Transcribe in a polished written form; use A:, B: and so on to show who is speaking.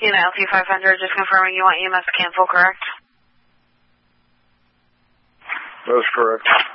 A: LT500, just confirming you want EMS to cancel, correct?
B: That's correct.